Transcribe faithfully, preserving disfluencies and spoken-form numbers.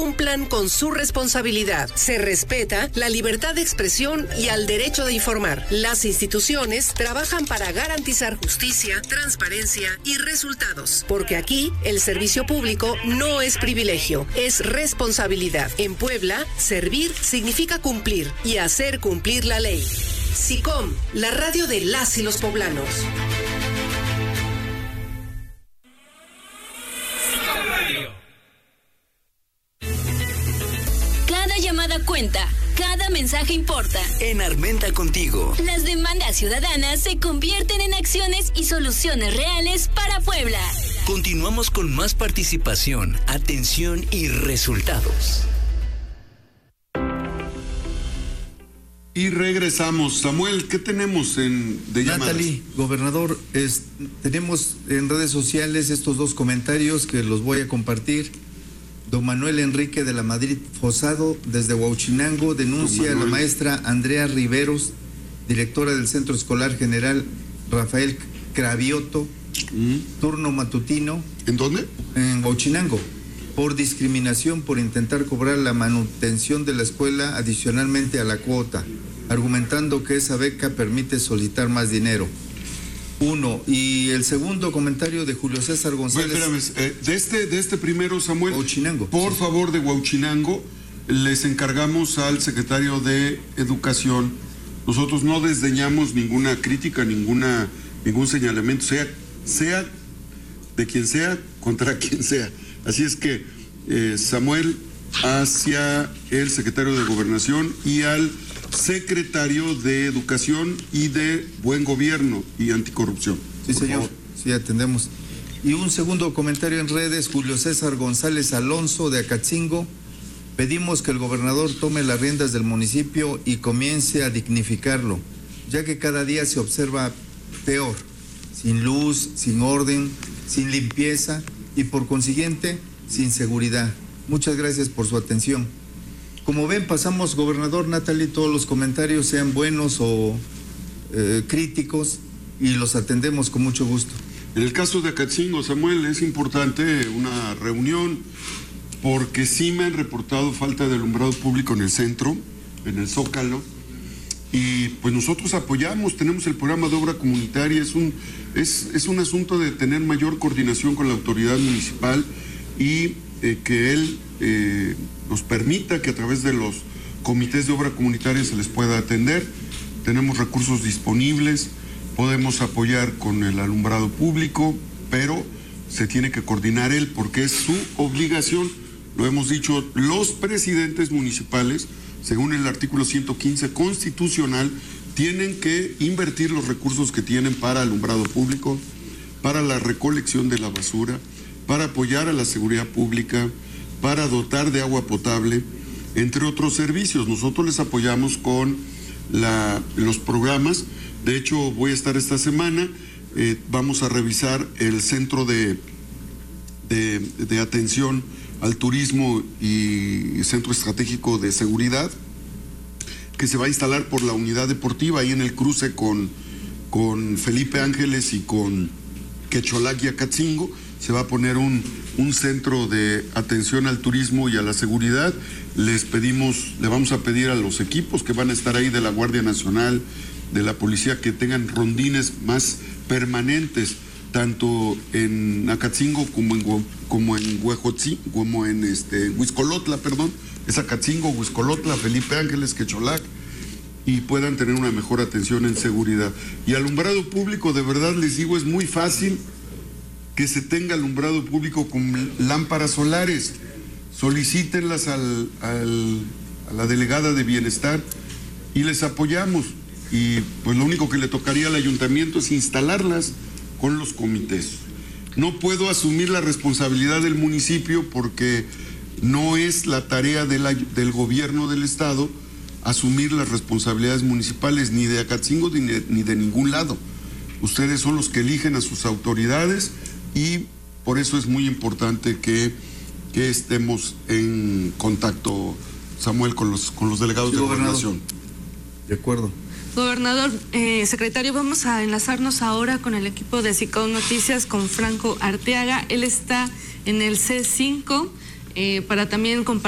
cumplan con su responsabilidad. Se respeta la libertad de expresión y al derecho de informar. Las instituciones trabajan para garantizar justicia, transparencia y resultados, porque aquí el servicio público no es privilegio, es responsabilidad. En Puebla, servir significa cumplir y hacer cumplir la ley. SICOM, la radio de las y los poblanos. Cada llamada cuenta, cada mensaje importa. En Armenta Contigo, las demandas ciudadanas se convierten en acciones y soluciones reales para Puebla. Continuamos con más participación, atención y resultados. Y regresamos. Samuel, ¿qué tenemos en de llamadas? Natalie, gobernador, es, tenemos en redes sociales estos dos comentarios que los voy a compartir. Don Manuel Enrique de la Madrid Fosado, desde Huauchinango, denuncia a la maestra Andrea Riveros, directora del Centro Escolar General Rafael Cravioto, mm. turno matutino. ¿En dónde? En Huauchinango, por discriminación por intentar cobrar la manutención de la escuela adicionalmente a la cuota, argumentando que esa beca permite solicitar más dinero. Uno. Y el segundo comentario de Julio César González. Bueno, espérame, eh, de, este, de este primero, Samuel. Huauchinango. Por sí. favor, de Huauchinango, les encargamos al secretario de Educación. Nosotros no desdeñamos ninguna crítica, ninguna, ningún señalamiento, sea, sea de quien sea, contra quien sea. Así es que, eh, Samuel, hacia el secretario de Gobernación y al secretario de Educación y de Buen Gobierno y Anticorrupción. Sí, señor. Favor. Sí, atendemos. Y un segundo comentario en redes, Julio César González Alonso de Acatzingo. Pedimos que el gobernador tome las riendas del municipio y comience a dignificarlo, ya que cada día se observa peor, sin luz, sin orden, sin limpieza y por consiguiente sin seguridad. Muchas gracias por su atención. Como ven, pasamos, gobernador Natalie, todos los comentarios, sean buenos o eh, críticos, y los atendemos con mucho gusto. En el caso de Acatzingo, Samuel, es importante una reunión porque sí me han reportado falta de alumbrado público en el centro, en el Zócalo, y pues nosotros apoyamos, tenemos el programa de obra comunitaria, es un, es, es un asunto de tener mayor coordinación con la autoridad municipal y eh, que él eh, nos permita que a través de los comités de obra comunitaria se les pueda atender. Tenemos recursos disponibles, podemos apoyar con el alumbrado público, pero se tiene que coordinar él porque es su obligación. Lo hemos dicho, los presidentes municipales, según el artículo ciento quince constitucional, tienen que invertir los recursos que tienen para alumbrado público, para la recolección de la basura, para apoyar a la seguridad pública, para dotar de agua potable, entre otros servicios. Nosotros les apoyamos con la, los programas. De hecho, voy a estar esta semana, eh, vamos a revisar el centro de, de, de atención al turismo y centro estratégico de seguridad, que se va a instalar por la unidad deportiva ahí en el cruce con, con Felipe Ángeles y con Quecholac y Acatzingo. Se va a poner un, un centro de atención al turismo y a la seguridad. Les pedimos, le vamos a pedir a los equipos que van a estar ahí de la Guardia Nacional, de la Policía, que tengan rondines más permanentes, tanto en Acatzingo como en, como en Huejotzi, como en este, Huixcolotla, perdón, es Acatzingo, Huixcolotla, Felipe Ángeles, Quecholac, y puedan tener una mejor atención en seguridad. Y alumbrado público, de verdad les digo, es muy fácil que se tenga alumbrado público con lámparas solares. Solicítenlas al, al, a la delegada de Bienestar y les apoyamos. Y pues lo único que le tocaría al ayuntamiento es instalarlas con los comités. No puedo asumir la responsabilidad del municipio porque no es la tarea de la, del gobierno del estado asumir las responsabilidades municipales, ni de Acatzingo ni de, ni de ningún lado. Ustedes son los que eligen a sus autoridades y por eso es muy importante que, que estemos en contacto, Samuel, con los, con los delegados sí, de gobernación. De acuerdo. Gobernador, eh, secretario, vamos a enlazarnos ahora con el equipo de SICOM Noticias, con Franco Arteaga. Él está en el C cinco eh, para también compartir